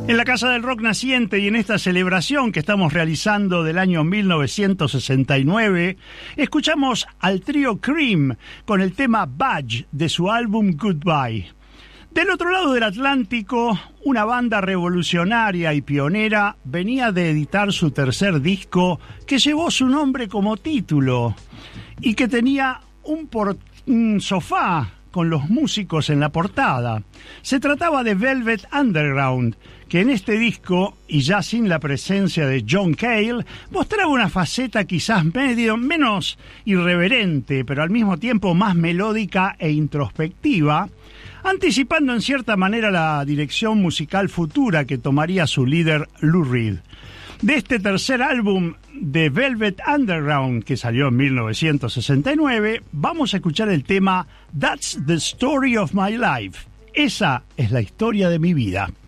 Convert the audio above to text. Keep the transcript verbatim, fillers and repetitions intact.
En la Casa del Rock Naciente y en esta celebración que estamos realizando del año mil novecientos sesenta y nueve, escuchamos al trío Cream con el tema Badge de su álbum Goodbye. Del otro lado del Atlántico, una banda revolucionaria y pionera venía de editar su tercer disco que llevó su nombre como título y que tenía un, por- un sofá con los músicos en la portada. Se trataba de Velvet Underground, que en este disco, y ya sin la presencia de John Cale, mostraba una faceta quizás medio menos irreverente, pero al mismo tiempo más melódica e introspectiva, anticipando en cierta manera la dirección musical futura que tomaría su líder Lou Reed. De este tercer álbum de Velvet Underground, que salió en mil novecientos sesenta y nueve, vamos a escuchar el tema That's the Story of My Life. Esa es la historia de mi vida.